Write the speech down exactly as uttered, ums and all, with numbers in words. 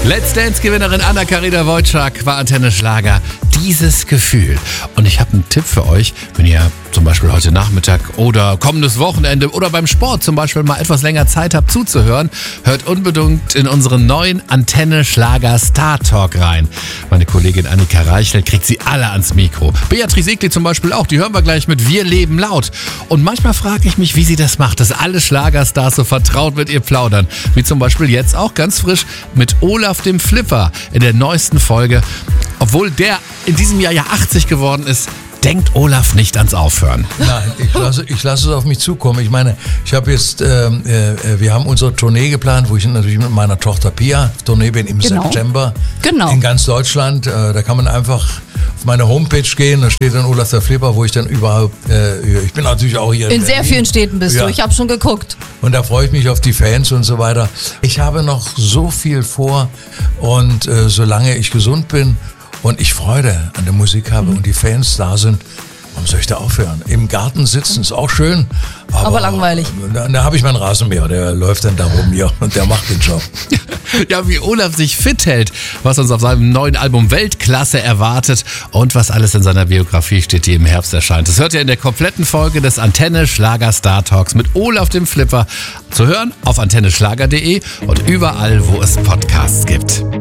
Let's Dance-Gewinnerin Anna-Karina Wojcik war Antenne Schlager. Dieses Gefühl. Und ich habe einen Tipp für euch, wenn ihr zum Beispiel heute Nachmittag oder kommendes Wochenende oder beim Sport zum Beispiel mal etwas länger Zeit habt zuzuhören, hört unbedingt in unseren neuen Antenne Schlager Star Talk rein. Meine Kollegin Annika Reichel kriegt sie alle ans Mikro. Beatrice Egli zum Beispiel auch, die hören wir gleich mit Wir leben laut. Und manchmal frage ich mich, wie sie das macht, dass alle Schlagerstars so vertraut mit ihr plaudern. Wie zum Beispiel jetzt auch ganz frisch mit Olaf dem Flipper in der neuesten Folge. Obwohl der in diesem Jahr ja achtzig geworden ist, denkt Olaf nicht ans Aufhören. Nein, ich lasse, ich lasse es auf mich zukommen. Ich meine, ich habe jetzt, äh, äh, wir haben unsere Tournee geplant, wo ich natürlich mit meiner Tochter Pia Tournee bin im Genau. September Genau. in ganz Deutschland. Äh, da kann man einfach auf meine Homepage gehen, da steht dann Olaf der Flipper, wo ich dann überhaupt, äh, ich bin natürlich auch hier in, In sehr Berlin. vielen Städten bist Ja. du. Ich habe schon geguckt. Und da freue ich mich auf die Fans und so weiter. Ich habe noch so viel vor und äh, solange ich gesund bin und ich Freude an der Musik habe und die Fans da sind, warum soll ich da aufhören? Im Garten sitzen ist auch schön, aber, Aber langweilig. Da, da habe ich meinen Rasenmäher, der läuft dann da rum hier und der macht den Job. Ja, wie Olaf sich fit hält, was uns auf seinem neuen Album Weltklasse erwartet und was alles in seiner Biografie steht, die im Herbst erscheint. Das hört ihr in der kompletten Folge des Antenne Schlager Star Talks mit Olaf dem Flipper. Zu hören auf antenne schlager punkt de und überall, wo es Podcasts gibt.